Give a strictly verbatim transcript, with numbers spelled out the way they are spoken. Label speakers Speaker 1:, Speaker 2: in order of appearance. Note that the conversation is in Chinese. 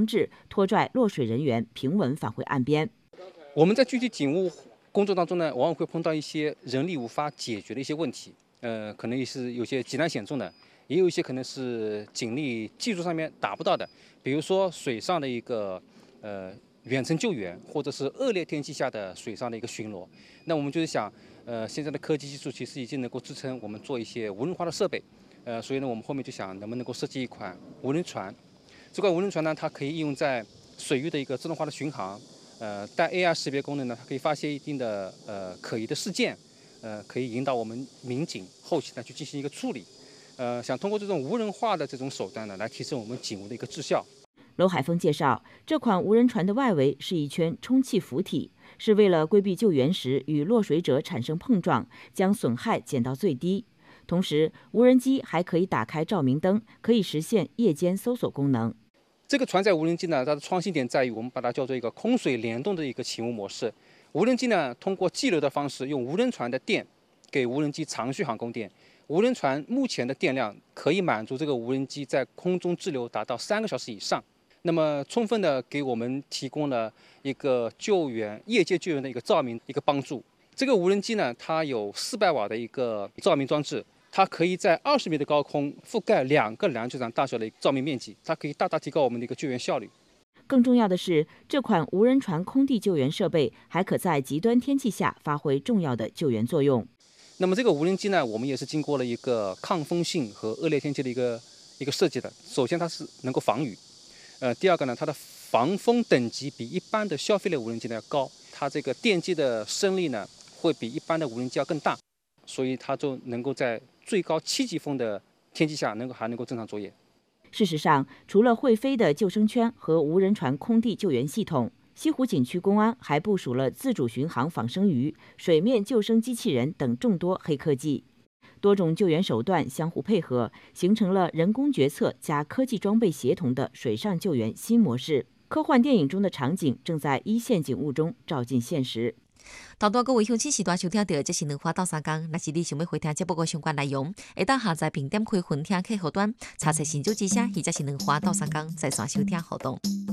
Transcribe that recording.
Speaker 1: 置，拖拽落水人员平稳返回岸边。
Speaker 2: 我们在具体警务工作当中呢，往往会碰到一些人力无法解决的一些问题，呃，可能也是有些极难险重的，也有一些可能是警力技术上面达不到的，比如说水上的一个呃远程救援，或者是恶劣天气下的水上的一个巡逻。那我们就是想，呃，现在的科技技术其实已经能够支撑我们做一些无人化的设备，呃，所以呢，我们后面就想能不能够设计一款无人船。这款无人船呢，它可以应用在水域的一个自动化的巡航。呃，带 A R 识别功能呢，它可以发现一定的呃可疑的事件，呃，可以引导我们民警后期呢去进行一个处理。呃，想通过这种无人化的这种手段呢，来提升我们警务的一个质效。
Speaker 1: 娄海峰介绍，这款无人船的外围是一圈充气浮体，是为了规避救援时与落水者产生碰撞，将损害减到最低。同时，无人机还可以打开照明灯，可以实现夜间搜索功能。
Speaker 2: 这个船载无人机呢，它的创新点在于我们把它叫做一个空水联动的一个勤务模式。无人机呢，通过激流的方式，用无人船的电给无人机长续航供电。无人船目前的电量可以满足这个无人机在空中滞留达到三个小时以上，那么充分的给我们提供了一个救援夜间救援的一个照明一个帮助。这个无人机呢，它有四百瓦的一个照明装置。它可以在二十米的高空覆盖两个篮球场大小的照明面积，它可以大大提高我们的一个救援效率。
Speaker 1: 更重要的是，这款无人船空地救援设备还可在极端天气下发挥重要的救援作用。
Speaker 2: 那么这个无人机呢，我们也是经过了一个抗风性和恶劣天气的一个一个设计的。首先，它是能够防雨，呃，第二个呢，它的防风等级比一般的消费类无人机呢要高，它这个电机的升力呢会比一般的无人机要更大，所以它就能够在最高七级风的天气下，能够还能够正常作业。
Speaker 1: 事实上，除了会飞的救生圈和无人船空地救援系统，西湖景区公安还部署了自主巡航仿生鱼、水面救生机器人等众多黑科技。多种救援手段相互配合，形成了人工决策加科技装备协同的水上救援新模式。科幻电影中的场景正在一线景物中照进现实。
Speaker 3: 头段各位乡亲时段收听到，这是两花到三讲。若是你想要回听节目的相关内容，会当下载并点开分听客户端，查询新竹之声，或者是两花到三讲在线收听活动。